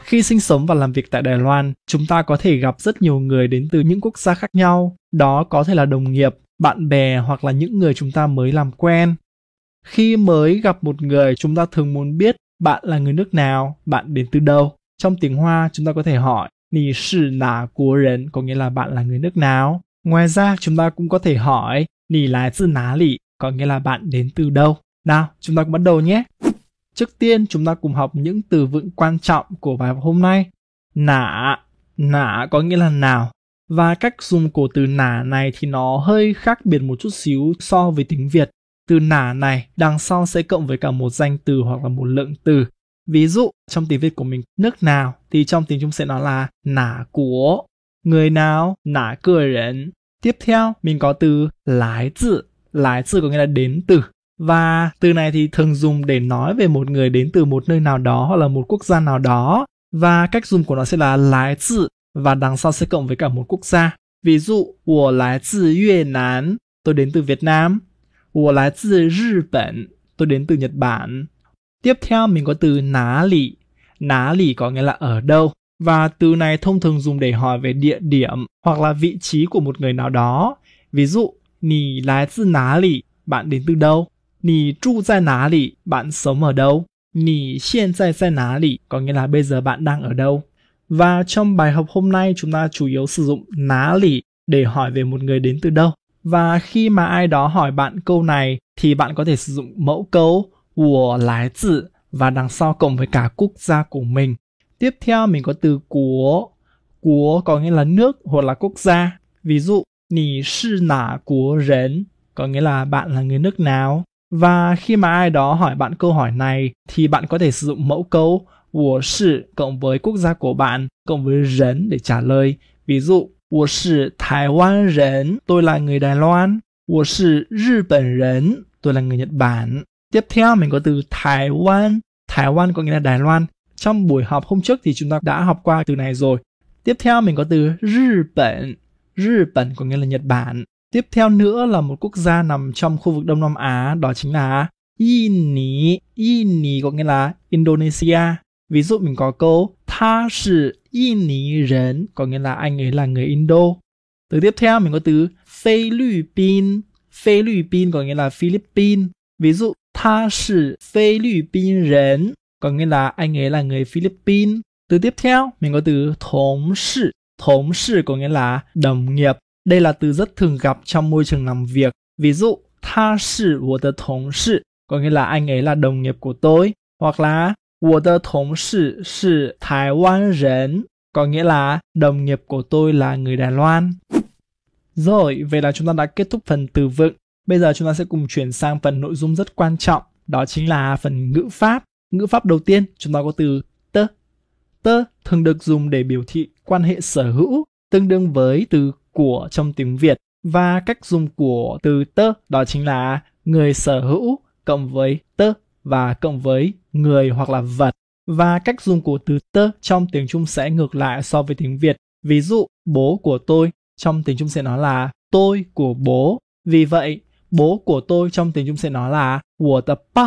Khi sinh sống và làm việc tại Đài Loan, chúng ta có thể gặp rất nhiều người đến từ những quốc gia khác nhau. Đó có thể là đồng nghiệp, bạn bè hoặc là những người chúng ta mới làm quen. Khi mới gặp một người, chúng ta thường muốn biết bạn là người nước nào, bạn đến từ đâu. Trong tiếng Hoa, chúng ta có thể hỏi Nǐ shì nǎ guǒ rèn, có nghĩa là bạn là người nước nào. Ngoài ra, chúng ta cũng có thể hỏi Nǐ lái zì ná lǐ, có nghĩa là bạn đến từ đâu. Nào, chúng ta cùng bắt đầu nhé. Trước tiên, chúng ta cùng học những từ vựng quan trọng của bài học hôm nay. Nả có nghĩa là nào. Và cách dùng của từ nả này thì nó hơi khác biệt một chút xíu so với tiếng Việt. Từ nả này đằng sau sẽ cộng với cả một danh từ hoặc là một lượng từ. Ví dụ, trong tiếng Việt của mình, nước nào thì trong tiếng Trung sẽ nói là nả của. Người nào, nả cơ rần. Tiếp theo, mình có từ lái zì có nghĩa là đến từ. Và từ này thì thường dùng để nói về một người đến từ một nơi nào đó hoặc là một quốc gia nào đó. Và cách dùng của nó sẽ là lái zì và đằng sau sẽ cộng với cả một quốc gia. Ví dụ, 我来自越南, tôi đến từ Việt Nam. 我来自日本, tôi đến từ Nhật Bản. Tiếp theo mình có từ ná lỉ có nghĩa là ở đâu. Và từ này thông thường dùng để hỏi về địa điểm hoặc là vị trí của một người nào đó. Ví dụ, 你来自哪里, bạn đến từ đâu. 你住在哪里, bạn sống ở đâu. 你现在在哪里, có nghĩa là bây giờ bạn đang ở đâu. Và trong bài học hôm nay chúng ta chủ yếu sử dụng ná lỉ để hỏi về một người đến từ đâu. Và khi mà ai đó hỏi bạn câu này thì bạn có thể sử dụng mẫu câu 我来自và đằng sau cộng với cả quốc gia của mình. Tiếp theo mình có từ quốc. Quốc có nghĩa là nước hoặc là quốc gia. Ví dụ, 你是哪国人, có nghĩa là bạn là người nước nào. Và khi mà ai đó hỏi bạn câu hỏi này thì bạn có thể sử dụng mẫu câu 我是cộng với quốc gia của bạn cộng với rấn để trả lời. Ví dụ, 我是台湾人, tôi là người Đài Loan. 我是日本人, tôi là người Nhật Bản. Tiếp theo mình có từ Đài Loan. Đài Loan có nghĩa là Đài Loan. Trong buổi học hôm trước thì chúng ta đã học qua từ này rồi. Tiếp theo mình có từ Nhật Bản. Nhật Bản có nghĩa là Nhật Bản. Tiếp theo nữa là một quốc gia nằm trong khu vực Đông Nam Á, đó chính là印尼có nghĩa là Indonesia. Ví dụ mình có câu 他是印尼人, có nghĩa là anh ấy là người Indo. Từ tiếp theo mình có từ Phi Líp Bin. Phi Líp Bin có nghĩa là Philippines. Ví dụ 他是菲律宾人, có nghĩa là anh ấy là người Philippines. Từ tiếp theo mình có từ thống sự. Thống sự có nghĩa là đồng nghiệp. Đây là từ rất thường gặp trong môi trường làm việc. Ví dụ, 他是我的同事, có nghĩa là anh ấy là đồng nghiệp của tôi. Hoặc là 我的同事是台湾人, có nghĩa là đồng nghiệp của tôi là người Đài Loan. Rồi, vậy là chúng ta đã kết thúc phần từ vựng. Bây giờ chúng ta sẽ cùng chuyển sang phần nội dung rất quan trọng. Đó chính là phần ngữ pháp. Ngữ pháp đầu tiên, chúng ta có từ tơ. Tơ thường được dùng để biểu thị quan hệ sở hữu, tương đương với từ của trong tiếng Việt. Và cách dùng của từ tơ đó chính là người sở hữu cộng với tơ và cộng với người hoặc là vật. Và cách dùng của từ tơ trong tiếng Trung sẽ ngược lại so với tiếng Việt. Ví dụ, bố của tôi trong tiếng Trung sẽ nói là tôi của bố. Vì vậy, bố của tôi trong tiếng Trung sẽ nói là 我的爸